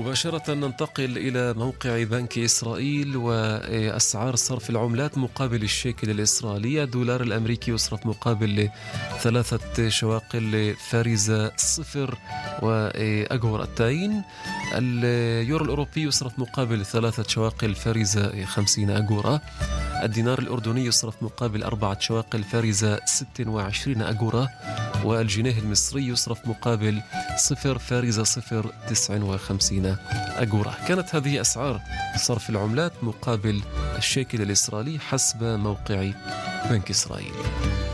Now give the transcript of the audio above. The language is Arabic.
مباشرة ننتقل إلى موقع بنك إسرائيل وأسعار صرف العملات مقابل الشيكل الإسرائيلي. الدولار الأمريكي يصرف مقابل 3 شواقل فارزة 0 وأجورتين. اليورو الأوروبي يصرف مقابل 3 شواقل فارزة 50 أجورة. الدينار الأردني يصرف مقابل 4 شواقل فارزة 26 أجورة. والجنيه المصري يصرف مقابل 0 فارزة 0 59 أجورة. كانت هذه أسعار صرف العملات مقابل الشيكل الإسرائيلي حسب موقع بنك إسرائيل.